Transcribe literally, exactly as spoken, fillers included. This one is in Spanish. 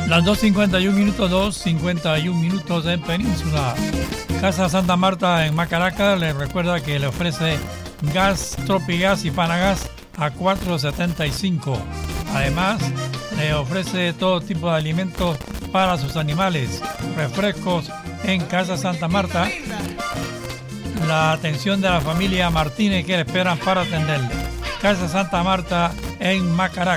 Las dos cincuenta y un minutos, dos cincuenta y un minutos en Península. Casa Santa Marta en Macaraca le recuerda que le ofrece gas, Tropigas y Panagas a cuatro setenta y cinco. Además, le ofrece todo tipo de alimentos para sus animales, refrescos en Casa Santa Marta. La atención de la familia Martínez que le esperan para atenderle. Casa Santa Marta en Macaraca.